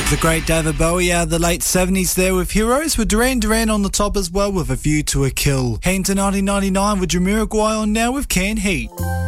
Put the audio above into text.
The great David Bowie out of the late 70s there with Heroes, with Duran Duran on the top as well with A View to a Kill. Heading to 1999 with Jamiroquai on now with Canned Heat.